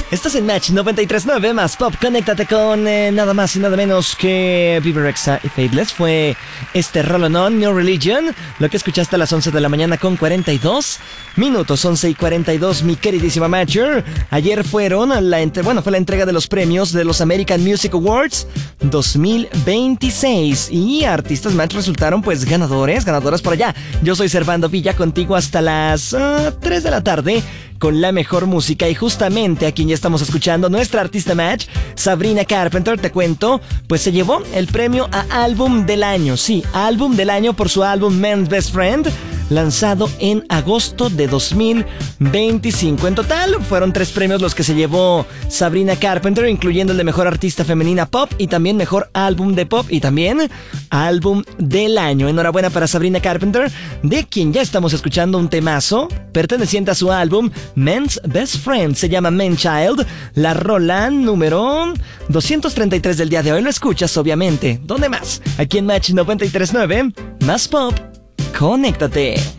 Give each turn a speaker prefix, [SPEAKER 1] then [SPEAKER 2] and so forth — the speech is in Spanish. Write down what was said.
[SPEAKER 1] Estás en Match 93.9 más Pop. Conéctate con nada más y nada menos que Bieber Rexha y Faithless. Fue este Roll On, No Religion. Lo que escuchaste a las 11 de la mañana con 42 minutos. 11 y 42, mi queridísima Matcher. Ayer fue la entrega de los premios de los American Music Awards 2026. Y artistas Match resultaron pues ganadoras por allá. Yo soy Servando Villa, contigo hasta las 3 de la tarde con la mejor música. Y justamente a quien ya estamos escuchando, nuestra artista Match, Sabrina Carpenter, te cuento, pues se llevó el premio a Álbum del Año. Sí, Álbum del Año por su álbum Man's Best Friend, lanzado en agosto de 2025. En total, fueron 3 premios los que se llevó Sabrina Carpenter, incluyendo el de Mejor Artista Femenina Pop y también Mejor Álbum de Pop y también Álbum del Año. Enhorabuena para Sabrina Carpenter, de quien ya estamos escuchando un temazo perteneciente a su álbum Man's Best Friend. Se llama Man Child, la rola número 233 del día de hoy. Lo escuchas, obviamente. ¿Dónde más? Aquí en Match 93.9, más Pop. Conéctate.